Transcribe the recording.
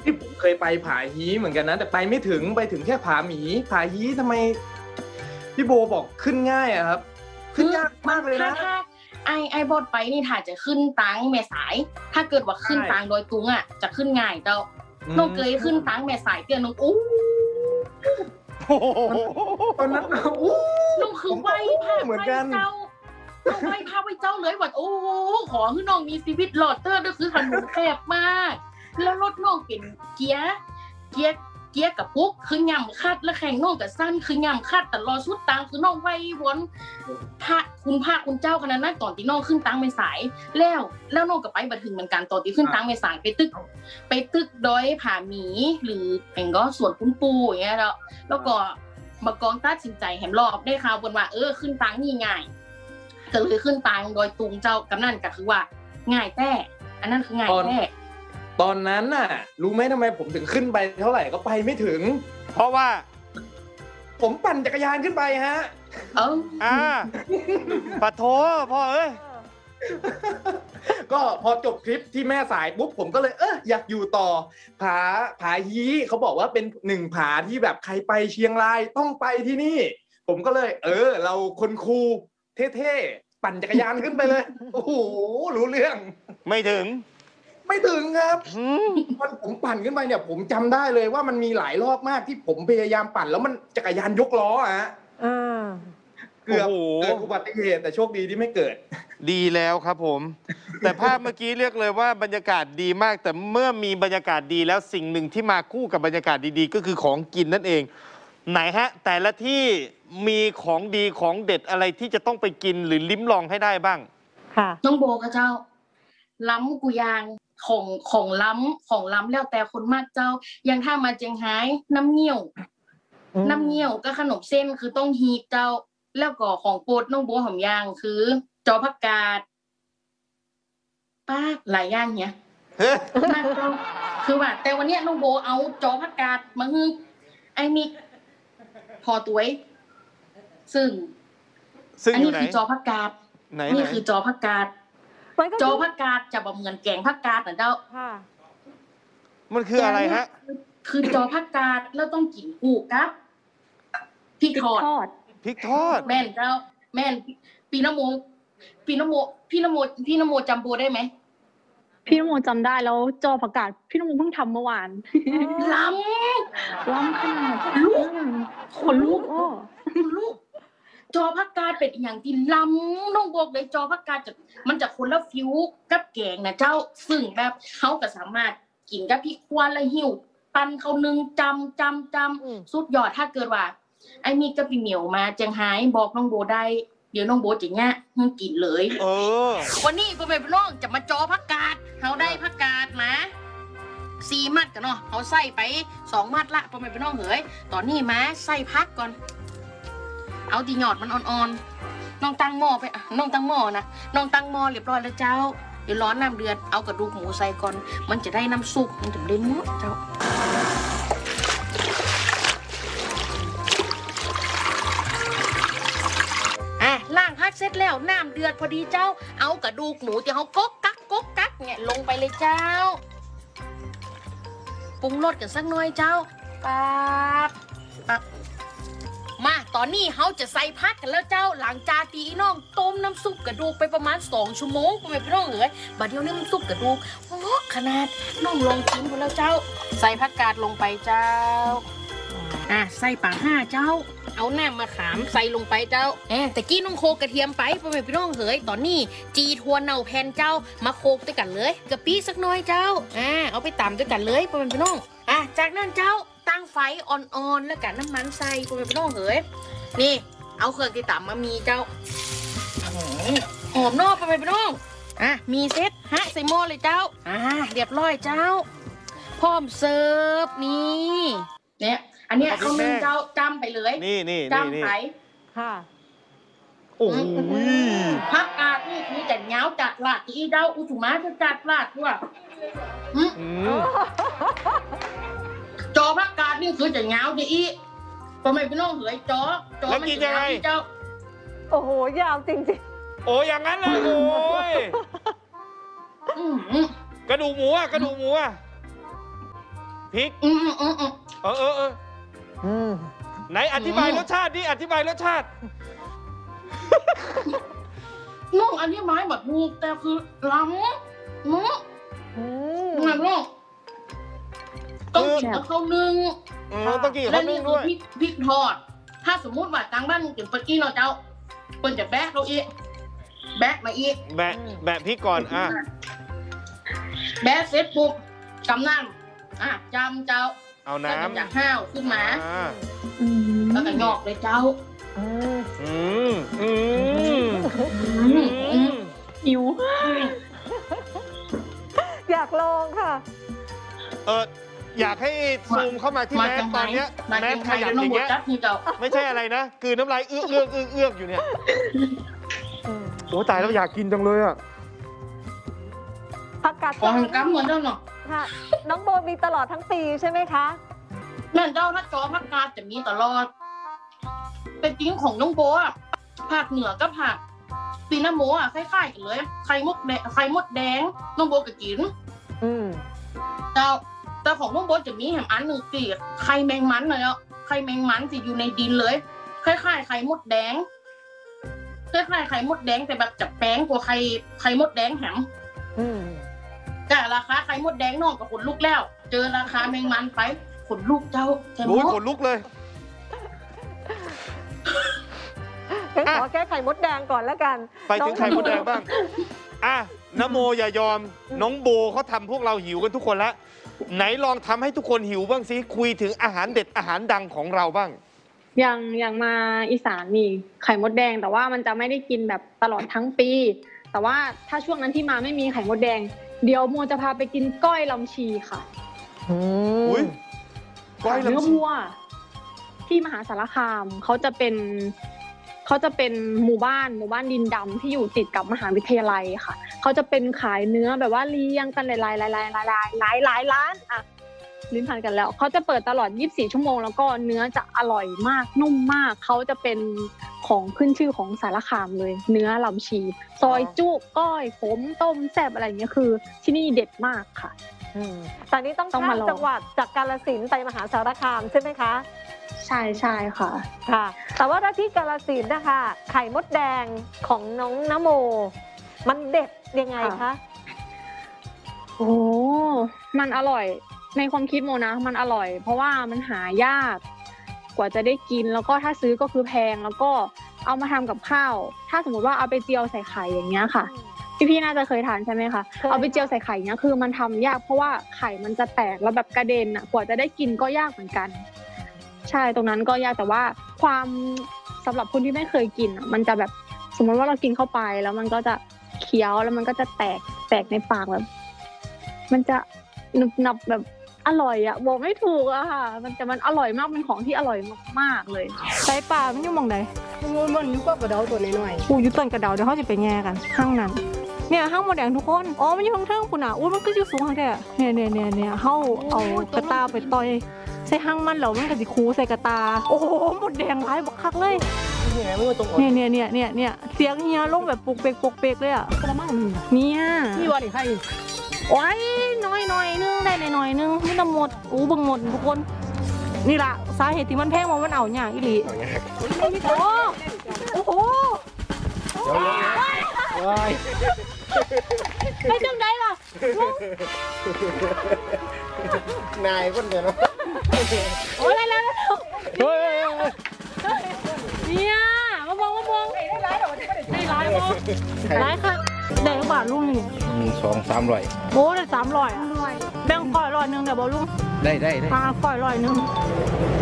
ที่ผมเคยไปผาฮีเหมือนกันนะแต่ไปไม่ถึงไปถึงแค่ผาหมีผาฮีทำไมพี่โบบอกขึ้นง่ายอะครับขึ้นยากมากเลยนะถ้าไอบอดไปนี่ถ้าจะขึ้นตังแม่สายถ้าเกิดว่าขึ้นตังโดยตุงอ่ะจะขึ้นง่ายเจ้าน้องเคยขึ้นตังแม่สายเตือนน้องตอนนั้นอู้น้องคือไหวพาเหมือนกันเจ้าน้องไหวพาไว้เจ้าเลยว่าโอ้ขอให้น้องมีชีวิตหลอดเตอร์ก็คือถนนแคบมากแล้วรถน้องเป็นเกียร์กับปุ๊กคือย่ำคัดแล้วแข่งน้องกับสั้นคือย่ำคัดแต่รอชุดตังคือน้องไหววนพระคุณเจ้าขนาดนั้นตอนที่น้องขึ้นตังไม่สายแล้วน้องกับไปบัดถึงเหมือนกันตอนที่ขึ้นตังไม่สายไปตึกดอยผาหมีหรือเป็นก็สวนคุณปูอย่างเงี้ยแล้วก็มากองตัดสินใจแหมรอบได้ข่าวบนว่าขึ้นตังนี่ง่ายก็เลยขึ้นตังโดยตุงเจ้ากำนันก็คือว่าง่ายแต่อันนั้นคือง่ายแต่ตอนนั้นน่ะรู้ไหมทำไมผมถึงขึ้นไปเท่าไหร่ก็ไปไม่ถึงเพราะว่าผมปั่นจักรยานขึ้นไปฮะปะโถพ่อเอ้ยก็พอจบคลิปที่แม่สายปุ๊บผมก็เลยอยากอยู่ต่อผาฮีเขาบอกว่าเป็นหนึ่งผาที่แบบใครไปเชียงรายต้องไปที่นี่ผมก็เลยเราคนคูลเท่ๆปั่นจักรยานขึ้นไปเลยโอ้โหรู้เรื่องไม่ถึงครับผมปั่นขึ้นไปเนี่ยผมจำได้เลยว่ามันมีหลายรอบมากที่ผมพยายามปั่นแล้วมันจักรยานยกล้อเกือบเกิดอุบัติเหตุแต่โชคดีที่ไม่เกิดดีแล้วครับผมแต่ภาพเมื่อกี้เรียกเลยว่าบรรยากาศดีมากแต่เมื่อมีบรรยากาศดีแล้วสิ่งหนึ่งที่มาคู่กับบรรยากาศดีๆก็คือของกินนั่นเองไหนฮะแต่ละที่มีของดีของเด็ดอะไรที่จะต้องไปกินหรือลิ้มลองให้ได้บ้างค่ะน้องโบกับเจ้าล้ำกุยางของล้ำแล้วแต่คนมากเจ้ายังถ้ามาเจียงไฮ้น้ำเงี้ยวก็ขนมเส้นคือต้องฮีเจ้าแล้วก็ของโปรดน้องโบหอมยางคือจอผักกาดป้าหลายอย่างเนี่ยมากเจ้าคือว่าแต่วันนี้น้องโบเอาจอผักกาดมาฮือไอ้มิกพอตัวซึ่งอันนี้คือจอผักกาดนี่คือจอผักกาดจอผักกาดจะแบบเหมือนแกงผักกาดนะเจ้ามันคืออะไรฮะคือจอผักกาดแล้วต้องกินคู่กับพริกทอดแม่นเจ้าแม่นพี่นโมจำโบได้ไหมพี่นโมจำได้แล้วจอผักกาดพี่นโมเพิ่งทำเมื่อวานล้ำขนาดขนลุกจอผักกาดเป็นอย่างที่ล้ำน้องบอกเลยจอผักกาดมันจะคนละฟิวกับแกงนะเจ้าซึ่งแบบเขาก็สามารถกินกับพริกควนและหิวปั้นเขานึงจำสุดยอดถ้าเกิดว่าไอ้นี่ก็พี่เหมียวมาเจียงไฮ้บอกน้องโบได้เดี๋ยวน้องโบจะเนี่ยกินเลยวันนี้พ่อแม่พี่น้องจะมาจอผักกาดเขาได้ผักกาดมา4 มัดกันเนาะเขาใส่ไป2 มัดละพ่อแม่พี่น้องเฮ้ยตอนนี้มาใส่พักก่อนเอาตีหยอดมันอ่อนๆน้องตั้งหม้อไปน้องตั้งหม้อนะน้องตั้งหม้อเรียบร้อยแล้วเจ้าเดี๋ยวร้อนน้ำเดือดเอากระดูกหมูใส่ก่อนมันจะได้น้ำซุปมันถึงได้หมดเจ้าล่างพักเสร็จแล้วน้ำเดือดพอดีเจ้าเอากระดูกหมูที่เขาก๊กกักเนี่ยลงไปเลยเจ้าปรุงรสกันสักหน่อยเจ้าปั๊บมาตอนนี้เขาจะใส่พักกันแล้วเจ้าหลังจากที่น้องต้มน้ำซุปกระดูกไปประมาณ2 ชั่วโมงไปพี่น้องเอ๋ยบัดเดียวน้ำซุปกระดูกโอ้ขนาดน้องลองชิมกันแล้วเจ้าใส่ผักกาดลงไปเจ้าใส่ป่า5เจ้าเอาน้ำมะขามใส่ลงไปเจ้าแต่กี้น้องโคกกระเทียมไปพ่อแม่พี่น้องเอ๋ยตอนนี้จีทัวเน่าแผ่นเจ้ามาโคกด้วยกันเลยกะปิสักหน่อยเจ้าเอาไปตำด้วยกันเลยพ่อแม่พี่น้องจากนั้นเจ้าตั้งไฟอ่อนๆแล้วกันน้ำมันใส่พ่อแม่พี่น้องเอ๋ยนี่เอาเครื่องที่ตำมามีเจ้าหอมนอกพ่อแม่พี่น้องมีเซ็ตใส่หม้อเลยเจ้าเรียบร้อยเจ้าพร้อมเสิร์ฟนี่เนี่ยอันนี้เขานึ่งเจ้าจำไปเลยนี่จำไปค่ะโอ้ยผักกาดนี่คือแต่เงาจัดลาดที่เจ้าอุจุมาจะจัดลาดด้วยจอผักกาดนี่คือแต่เงาที่อีทำไมพี่น้องเหยจอมันจะเงาเจ้าโอ้โหยาวจริงๆโอ้อย่างนั้นเลยโอ้ยกระดูกหมูพริกอืมอืมอืมอืมไหนอธิบายรสชาติดิอธิบายรสชาติน้องอันนี้ไม้แบบถูกแต่คือล้ำเหมือนน้องต้องกินกับข้าวนึ่งต้องกินกับและข้าวนึ่นี่งคืด้อวยพริกทอด ถ้าสมมุติว่าทางบ้านกินปกี้เราเจ้าเปิ้นจะแบกเราอีกแบกมาอีกแบะพริกก่อนแบะเสร็จปุ๊บกำนั่งจำเจ้าเอาแล้วน้ำก็จะห้าวขึ้นมาอืมแล้วก็งอกเลยเจ้าหิวอยากลองค่ะอยากให้ซูมเข้ามาที่แมสตอนเนี้ยแมสขยับอย่างเงี้ย ไม่ใช่อะไรนะคือน้ำลายเอื้อกอยู่เนี่ยโอ้ตายแล้วอยากกินจังเลยอ่ะผักกาดของกำเหมือนเดิมเนาะค่ะน้องโบมีตลอดทั้งปีใช่ไหมคะแม่นเจ้าถ้าจอภาคกลางจะมีตลอดเป็นจริงของน้องโบอ่ะภาคเหนือกับภาคซีนาโมอ่ะคล้ายๆกันเลยไข่มดแดงน้องโบก็กินเจ้าแต่ของน้องโบจะมีแหมอันหนึ่งตีไข่แมงมันเลยอ่ะไข่แมงมันสิอยู่ในดินเลยคล้ายๆไข่มดแดงคล้ายๆไข่มดแดงแต่แบบจะแป้งกว่าไข่มดแดงแหมแต่ราคาไข่มดแดงน้องกับขนลุกแล้ว เจอราคาแมงมันไปขนลุกเจ้าแค่โอ้ยมดขนลุกเลยงั้นขอแก้ไข่มดแดงก่อนแล้วกันไปถึงไข่มดแดงบ้างนโมอย่ายอมน้องโบเขาทำพวกเราหิวกันทุกคนแล้วไหนลองทำให้ทุกคนหิวบ้างสิคุยถึงอาหารเด็ดอาหารดังของเราบ้างอย่างมาอีสานนี่ไข่มดแดงแต่ว่ามันจะไม่ได้กินแบบตลอดทั้งปีแต่ว่าถ้าช่วงนั้นที่มาไม่มีไข่มดแดงเดี๋ยวโมจะพาไปกินก้อยลำชีค่ะก้อยลำชีเนื้อวัวที่มหาสารคามเขาจะเป็นหมู่บ้านดินดำที่อยู่ติดกับมหาวิทยาลัยค่ะเขาจะเป็นขายเนื้อแบบว่าเรียงกันหลายร้านลิ้นพันกันแล้วเขาจะเปิดตลอด24ชั่วโมงแล้วก็เนื้อจะอร่อยมากนุ่มมากเขาจะเป็นของขึ้นชื่อของสารคามเลยเนื้อลำชีซอยจุก้อยขมต้มแซ่บอะไรอย่างเงี้ยคือที่นี่เด็ดมากค่ะตอนนี้ต้องข้ามจังหวัดจากกาฬสินธุ์ไปมหาสารคามใช่ไหมคะใช่ค่ะแต่ว่าที่กาฬสินธุ์นะคะไข่มดแดงของน้องนโมมันเด็ดยังไงคะโอ้มันอร่อยในความคิดโมนะมันอร่อยเพราะว่ามันหายากกว่าจะได้กินแล้วก็ถ้าซื้อก็คือแพงแล้วก็เอามาทำกับข้าวถ้าสมมติว่าเอาไปเจียวใส่ไข่อย่างเงี้ยค่ะพี่น่าจะเคยทานใช่ไหมคะเอาไปเจียวใส่ไข่เนี้ยคือมันทำยากเพราะว่าไข่มันจะแตกแล้วแบบกระเด็นกว่าจะได้กินก็ยากเหมือนกันใช่ตรงนั้นก็ยากแต่ว่าความสำหรับคนที่ไม่เคยกินมันจะแบบสมมติว่าเรากินเข้าไปแล้วมันก็จะเคี้ยวแล้วมันก็จะแตกในปากแบบมันจะหนึบแบบอร่อยอะบอกไม่ถูกอะค่ะมันอร่อยมากเป็นของที่อร่อยมากๆเลยไก่ป่ามันอยู่มองใดมันอยู่กับกระเดาตัวน้อยๆอยู่ต้นกระเดาเดี๋ยวเขาจะไปแง่กันข้างนั้นเนี่ยห้างหมดแดงทุกคนอ๋อมันอยู่ข้างเทิงคุณอ่ะอุ้ยมันก็อยู่สูงข้างแท้เนี่ยเขาเอากระตาไปต่อยใส่ห้างมันแล้วมันก็สิคูใส่กระตาโอ้โหหมดแดงหลายบักคักเลยเนี่ยมันตรงเนี่ยเสียงเฮียลงแบบปุกเปกเลยอ่ะกระมังเนี่ยนี่วันนี้ใครโอ้ยน้อยนึงได้หน่อยนึงไม่ต้องหมดบังหมดทุกคนนี่ล่ะสาเหตุที่มันแพงมันเอาอย่างอีหลีโอ้โหไปจังไดล่ะนายคนเดียวนะโอ้ยแล้วเนี่ยมาบองได้ร้ายค่ะได้บาทลุงนี่ 200-300 โอ้ได้300แบ่งค่อย100เดี๋ยวบอกลุงได้ค่อย100